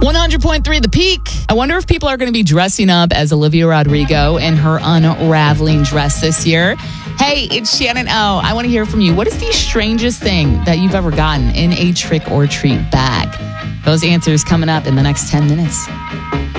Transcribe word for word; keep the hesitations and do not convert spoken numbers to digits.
one hundred point three The Peak. I wonder if people are going to be dressing up as Olivia Rodrigo in her unraveling dress this year. Hey, it's Shannon O. I want to hear from you. What is the strangest thing that you've ever gotten in a trick or treat bag? Those answers coming up in the next ten minutes.